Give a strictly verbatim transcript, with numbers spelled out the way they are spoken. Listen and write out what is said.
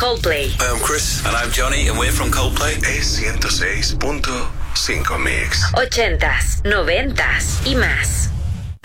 Coldplay. Hi, I'm Chris. And I'm Johnny, and we're from Coldplay. Es ciento seis punto cinco Mix. Ochentas, noventas y más.